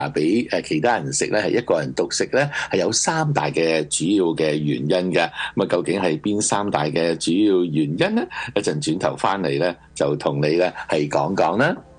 俾其他人食咧，係一個人獨食咧，係有三大嘅主要嘅原因嘅。咁啊，究竟係邊三大嘅主要原因咧？一陣轉頭翻嚟咧，就同你咧係講講啦。